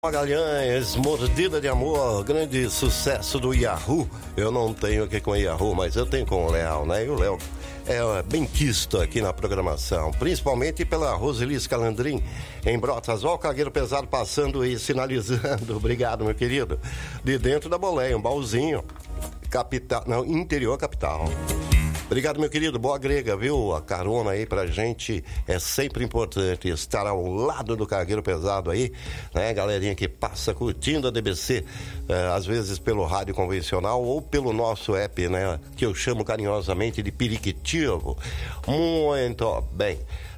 Magalhães, Mordida de Amor, grande sucesso do Yahoo. Eu não tenho aqui com o Yahoo, mas eu tenho com o Léo, né? E o Léo é bem quisto aqui na programação, principalmente pela Rosilis Calandrin em Brotas. Ó, o Cargueiro Pesado passando e sinalizando. Obrigado, meu querido. De dentro da boleia, um baúzinho. Capital, não, interior capital. Obrigado, meu querido. Boa grega, viu? A carona aí pra gente é sempre importante estar ao lado do Cargueiro Pesado aí, né? Galerinha que passa curtindo a DBC, às vezes pelo rádio convencional ou pelo nosso app, né? Que eu chamo carinhosamente de Periquitivo. Muito bem.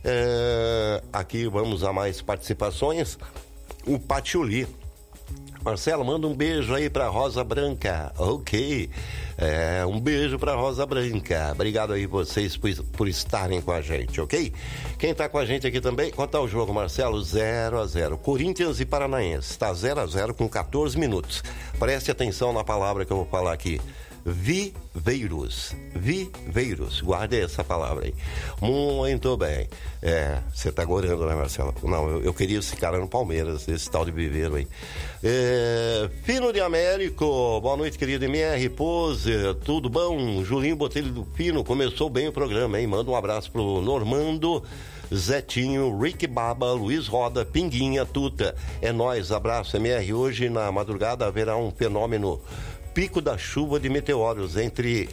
Aqui vamos a mais participações. O Patiuli. Marcelo, manda um beijo aí pra Rosa Branca. Ok. Um beijo pra Rosa Branca. Obrigado aí vocês por estarem com a gente, ok? Quem tá com a gente aqui também, quanto tá o jogo, Marcelo? 0-0. Corinthians e Paranaense. Tá 0-0 com 14 minutos. Preste atenção na palavra que eu vou falar aqui. Viveiros. Guarde essa palavra aí. Muito bem. Você tá gorando, né, Marcelo? Não, eu queria esse cara no Palmeiras, esse tal de Viveiro aí. Fino de Américo, boa noite, querido MR Pose, tudo bom? Julinho Botelho do Fino, começou bem o programa, hein? Manda um abraço pro Normando, Zetinho, Rick Baba, Luiz Roda, Pinguinha, Tuta. É nóis, abraço, MR. Hoje na madrugada haverá um fenômeno pico da chuva de meteoros entre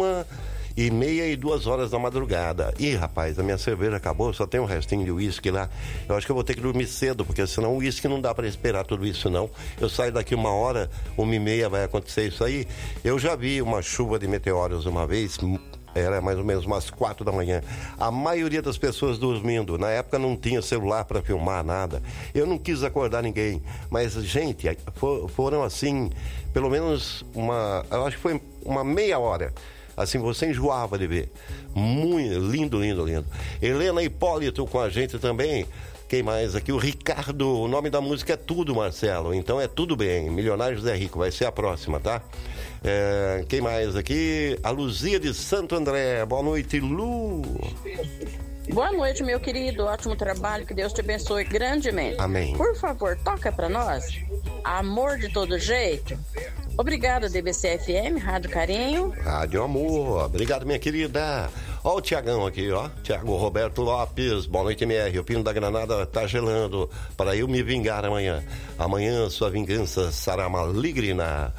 1h30 e 2h da madrugada. Ih, rapaz, a minha cerveja acabou, só tem um restinho de uísque lá. Eu acho que eu vou ter que dormir cedo, porque senão o uísque não dá para esperar tudo isso, não. Eu saio daqui 1h, 1h30 vai acontecer isso aí. Eu já vi uma chuva de meteoros uma vez, era mais ou menos umas 4 da manhã. A maioria das pessoas dormindo. Na época não tinha celular para filmar nada. Eu não quis acordar ninguém. Mas, gente, foram assim, pelo menos eu acho que foi uma meia hora. Assim, você enjoava de ver. Muito lindo. Helena Hipólito com a gente também. Quem mais aqui? O Ricardo. O nome da música é Tudo, Marcelo. Então é Tudo Bem. Milionários é Rico. Vai ser a próxima, tá? Quem mais aqui? A Luzia de Santo André. Boa noite, Lu. Boa noite, meu querido. Ótimo trabalho. Que Deus te abençoe grandemente. Amém. Por favor, toca pra nós. Amor de todo jeito. Obrigado, DBC FM, Rádio Carinho. Rádio Amor. Obrigado, minha querida. Ó o Tiagão aqui, ó. Tiago Roberto Lopes. Boa noite, MR. O Pino da Granada tá gelando para eu me vingar amanhã. Amanhã sua vingança será maligna.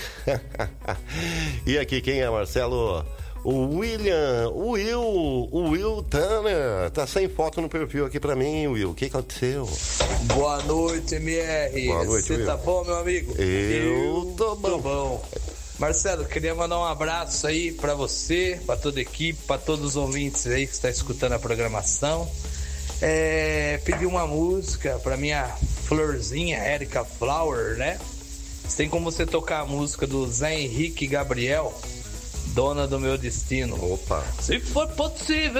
E aqui quem é, Marcelo? O Will Tanner. Tá sem foto no perfil aqui pra mim, Will. O que aconteceu? Boa noite, MR. Boa noite, Você Will. tá bom, meu amigo? Eu tô bom. Marcelo, queria mandar um abraço aí pra você, pra toda a equipe, pra todos os ouvintes aí que estão escutando a programação. Pedir uma música pra minha florzinha, Erika Flower, né? Tem como você tocar a música do Zé Henrique Gabriel, Dona do Meu Destino. Opa. Se for possível,